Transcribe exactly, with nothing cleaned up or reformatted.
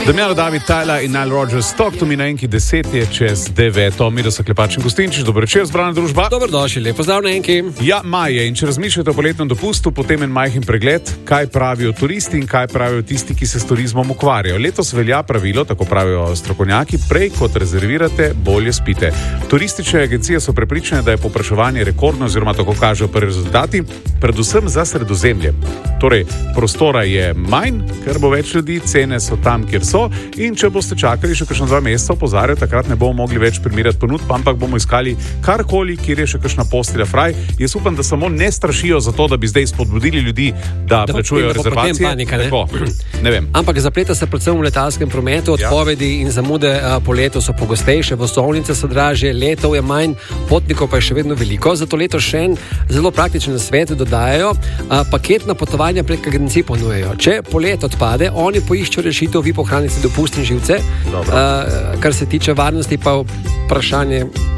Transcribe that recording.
Damjano, David, Tyler in Nile Rodgers, Talk to me na enki, deset je čez deveto. Mi, da so Klepač in Gostinčič, dobro večer, zbrana družba. Dobrodošli, lepo zdrav na enki. Ja, maj je in če razmišljate o poletnem dopustu, potem en majhen pregled, kaj pravijo turisti in kaj pravijo tisti, ki se s turizmom ukvarjajo. Letos velja pravilo, tako pravijo strokovnjaki, prej kot rezervirate, bolje spite. Turistične agencije so prepričane, da je povpraševanje rekordno, oziroma tako kažejo prvi rezultati, predvsem za Sredozemlje. Torej, prostora je manj, ker bo več ljudi, cene so tam, kjer so, in če boste čakali še kakšna dva meseca, opozarjajo, takrat ne bomo mogli več primerjati ponudb, ampak bomo iskali karkoli, kjer je še kakšna postelja fraj. Jaz upam, da samo ne strašijo za to, da bi zdaj spodbudili ljudi, da, da plačujejo rezervacije. Panika, ne? Tako, ne vem. Ampak zapleta se predvsem v letalskem prometu, odpovedi ja. in zamude a, po letu so pogostejše, vozovnice so dražje, letov je manj, potnikov pa je še vedno veliko, zato letos še en zelo praktičen nasvet dodajajo, a, paketna potovanja prek agencij ponujejo. Če polet odpade, oni poiščejo rešitev, vi pohranite dopust in živce. Uh, kar se tiče varnosti, pa vprašanje